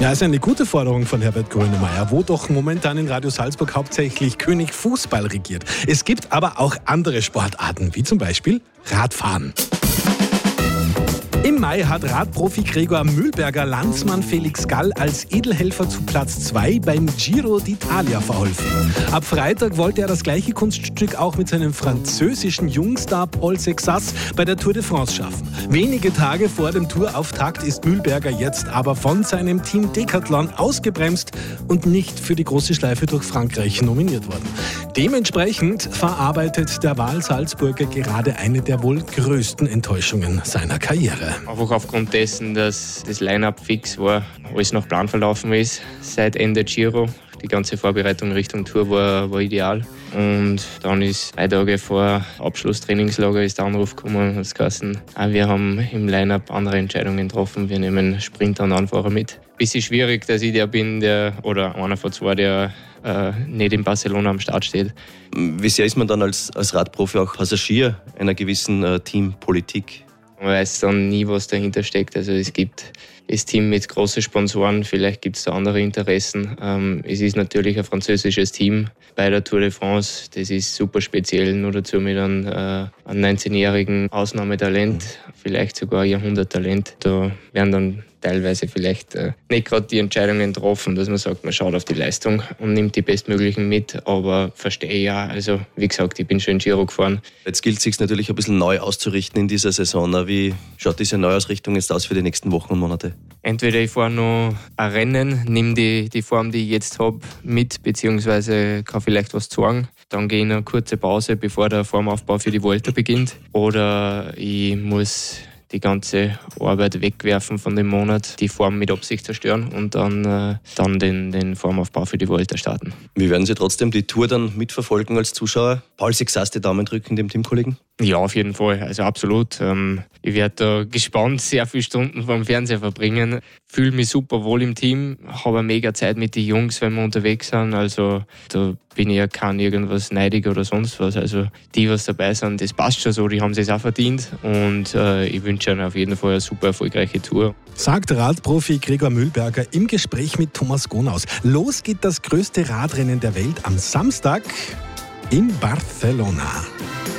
Ja, ist eine gute Forderung von Herbert Grönemeyer, wo doch momentan in Radio Salzburg hauptsächlich König Fußball regiert. Es gibt aber auch andere Sportarten, wie zum Beispiel Radfahren. Im Mai hat Radprofi Gregor Mühlberger Landsmann Felix Gall als Edelhelfer zu Platz 2 beim Giro d'Italia verholfen. Ab Freitag wollte er das gleiche Kunststück auch mit seinem französischen Jungstar Paul Sexas bei der Tour de France schaffen. Wenige Tage vor dem Tourauftakt ist Mühlberger jetzt aber von seinem Team Decathlon ausgebremst und nicht für die große Schleife durch Frankreich nominiert worden. Dementsprechend verarbeitet der Wahlsalzburger gerade eine der wohl größten Enttäuschungen seiner Karriere. Einfach aufgrund dessen, dass das Line-Up fix war, alles nach Plan verlaufen ist, seit Ende Giro. Die ganze Vorbereitung Richtung Tour war ideal. Und dann ist 2 Tage vor Abschlusstrainingslager ist der Anruf gekommen und es geheißen, wir haben im Line-Up andere Entscheidungen getroffen. Wir nehmen Sprinter und Anfahrer mit. Bisschen schwierig, dass ich der bin, oder einer von 2, der nicht in Barcelona am Start steht. Wie sehr ist man dann als Radprofi auch Passagier einer gewissen Teampolitik? Man weiß dann nie, was dahinter steckt. Also es gibt das Team mit großen Sponsoren, vielleicht gibt es da andere Interessen. Es ist natürlich ein französisches Team bei der Tour de France. Das ist super speziell, nur dazu mit einem 19-jährigen Ausnahmetalent, vielleicht sogar Jahrhunderttalent. Da werden dann teilweise vielleicht nicht gerade die Entscheidungen getroffen, dass man sagt, man schaut auf die Leistung und nimmt die bestmöglichen mit, aber verstehe ja. Also wie gesagt, ich bin schon in Giro gefahren. Jetzt gilt es sich natürlich ein bisschen neu auszurichten in dieser Saison. Wie schaut diese Neuausrichtung jetzt aus für die nächsten Wochen und Monate? Entweder ich fahre noch ein Rennen, nehme die Form, die ich jetzt habe, mit, beziehungsweise kann vielleicht was zeigen. Dann gehe ich in eine kurze Pause, bevor der Formaufbau für die Volta beginnt. Oder ich muss die ganze Arbeit wegwerfen von dem Monat, die Form mit Absicht zerstören und dann den Formaufbau für die Volta starten. Wie werden Sie trotzdem die Tour dann mitverfolgen als Zuschauer? Paul Sexas, die Daumen drücken dem Teamkollegen? Ja, auf jeden Fall, also absolut. Ich werde da gespannt sehr viele Stunden vor dem Fernseher verbringen. Fühle mich super wohl im Team, habe eine mega Zeit mit den Jungs, wenn wir unterwegs sind. Also da bin ich ja kein irgendwas neidig oder sonst was. Also die, was dabei sind, das passt schon so, die haben es auch verdient. Und ich wünsche ihnen auf jeden Fall eine super erfolgreiche Tour. Sagt Radprofi Gregor Mühlberger im Gespräch mit Thomas Gonaus. Los geht das größte Radrennen der Welt am Samstag in Barcelona.